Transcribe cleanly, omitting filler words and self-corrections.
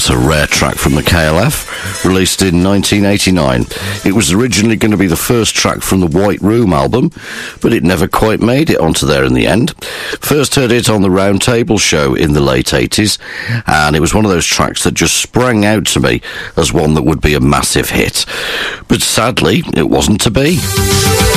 That's a rare track from the KLF, released in 1989. It was originally going to be the first track from the White Room album, but it never quite made it onto there in the end. First heard it on the Round Table show in the late 80s, and it was one of those tracks that just sprang out to me as one that would be a massive hit. But sadly, it wasn't to be.